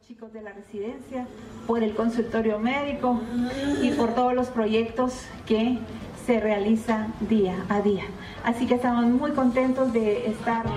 chicos de la residencia, por el consultorio médico y por todos los proyectos que se realizan día a día. Así que estamos muy contentos de estar